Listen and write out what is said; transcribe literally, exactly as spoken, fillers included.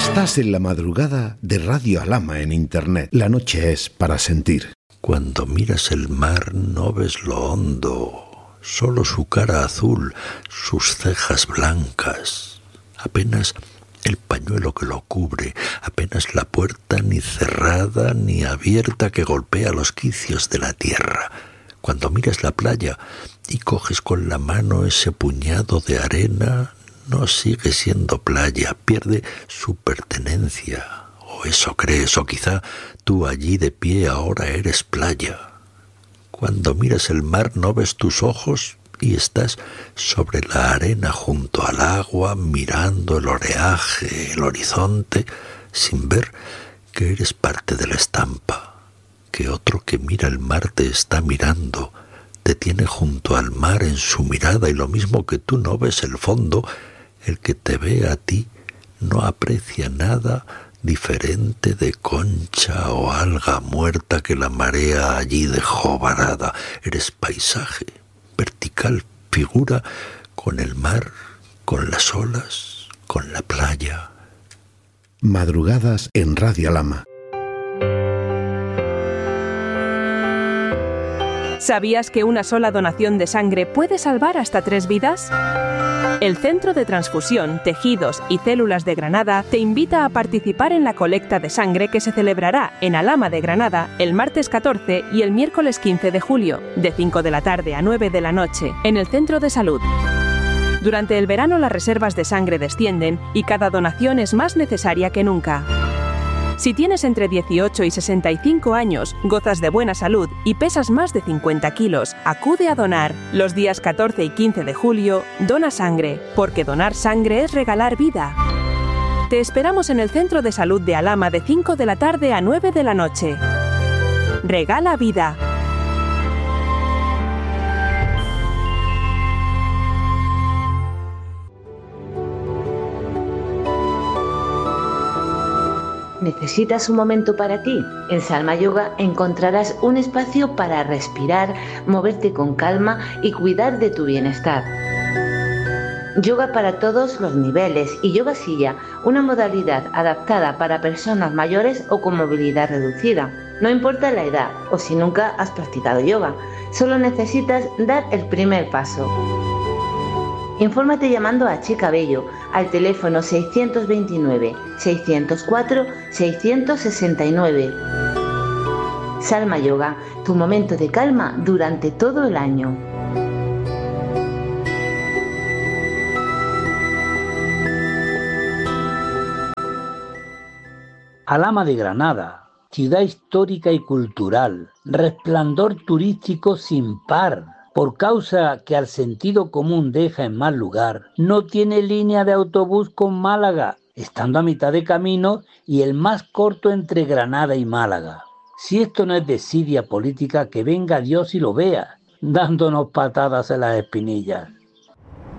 Estás en la madrugada de Radio Alhama en Internet. La noche es para sentir. Cuando miras el mar no ves lo hondo, solo su cara azul, sus cejas blancas, apenas el pañuelo que lo cubre, apenas la puerta ni cerrada ni abierta que golpea los quicios de la tierra. Cuando miras la playa y coges con la mano ese puñado de arena, no sigue siendo playa, pierde su pertenencia. O eso crees, o quizá tú allí de pie ahora eres playa. Cuando miras el mar no ves tus ojos y estás sobre la arena junto al agua, mirando el oleaje, el horizonte, sin ver que eres parte de la estampa, que otro que mira el mar te está mirando, te tiene junto al mar en su mirada y lo mismo que tú no ves el fondo, el que te ve a ti no aprecia nada diferente de concha o alga muerta que la marea allí dejó varada. Eres paisaje, vertical, figura con el mar, con las olas, con la playa. Madrugadas en Radio Alhama. ¿Sabías que una sola donación de sangre puede salvar hasta tres vidas? El Centro de Transfusión, Tejidos y Células de Granada te invita a participar en la colecta de sangre que se celebrará en Alhama de Granada el martes catorce y el miércoles quince de julio, de cinco de la tarde a nueve de la noche, en el Centro de Salud. Durante el verano las reservas de sangre descienden y cada donación es más necesaria que nunca. Si tienes entre dieciocho y sesenta y cinco años, gozas de buena salud y pesas más de cincuenta kilos, acude a donar. Los días catorce y quince de julio, dona sangre, porque donar sangre es regalar vida. Te esperamos en el Centro de Salud de Alhama de cinco de la tarde a nueve de la noche. Regala vida. ¿Necesitas un momento para ti? En Salma Yoga encontrarás un espacio para respirar, moverte con calma y cuidar de tu bienestar. Yoga para todos los niveles y yoga silla, una modalidad adaptada para personas mayores o con movilidad reducida. No importa la edad o si nunca has practicado yoga, solo necesitas dar el primer paso. Infórmate llamando a Chica Bello al teléfono seiscientos veintinueve, seiscientos cuatro, seiscientos sesenta y nueve. Salma Yoga, tu momento de calma durante todo el año. Alhama de Granada, ciudad histórica y cultural, resplandor turístico sin par. Por causa que al sentido común deja en mal lugar, no tiene línea de autobús con Málaga, estando a mitad de camino y el más corto entre Granada y Málaga. Si esto no es desidia política, que venga Dios y lo vea, dándonos patadas en las espinillas.